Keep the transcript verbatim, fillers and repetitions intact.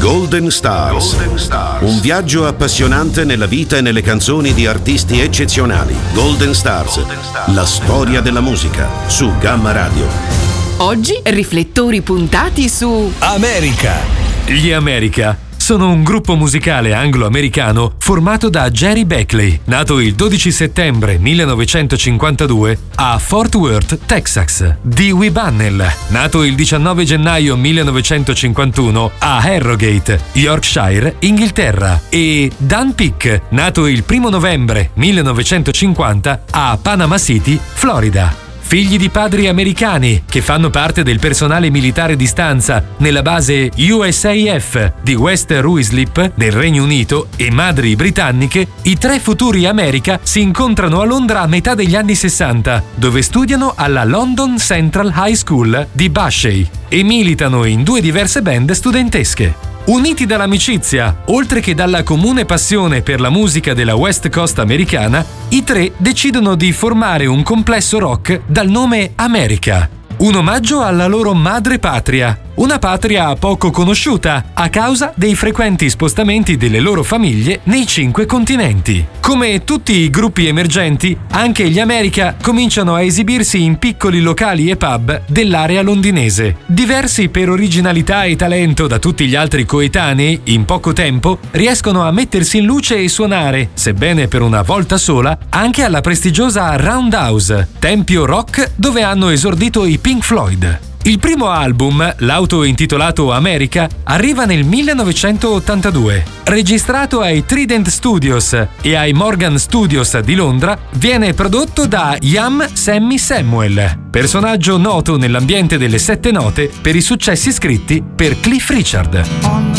Golden Stars. Golden Stars. Un viaggio appassionante nella vita e nelle canzoni di artisti eccezionali. Golden Stars. Golden Stars. La storia della musica su Gamma Radio. Oggi riflettori puntati su America. Gli America sono un gruppo musicale anglo-americano formato da Jerry Beckley, nato il dodici settembre millenovecentocinquantadue a Fort Worth, Texas; Dewey Bunnell, nato il diciannove gennaio millenovecentocinquantuno a Harrogate, Yorkshire, Inghilterra; e Dan Peek, nato il primo novembre millenovecentocinquanta a Panama City, Florida. Figli di padri americani che fanno parte del personale militare di stanza nella base U S A F di West Ruislip nel Regno Unito e madri britanniche, i tre futuri America si incontrano a Londra a metà degli anni sessanta, dove studiano alla London Central High School di Bushey e militano in due diverse band studentesche. Uniti dall'amicizia, oltre che dalla comune passione per la musica della West Coast americana, i tre decidono di formare un complesso rock dal nome America, un omaggio alla loro madre patria, una patria poco conosciuta a causa dei frequenti spostamenti delle loro famiglie nei cinque continenti. Come tutti i gruppi emergenti, anche gli America cominciano a esibirsi in piccoli locali e pub dell'area londinese. Diversi per originalità e talento da tutti gli altri coetanei, in poco tempo riescono a mettersi in luce e suonare, sebbene per una volta sola, anche alla prestigiosa Roundhouse, tempio rock dove hanno esordito i Pink Floyd. Il primo album, l'auto-intitolato America, arriva nel millenovecentottantadue. Registrato ai Trident Studios e ai Morgan Studios di Londra, viene prodotto da Ian Sammy Samuel, personaggio noto nell'ambiente delle sette note per i successi scritti per Cliff Richard. On the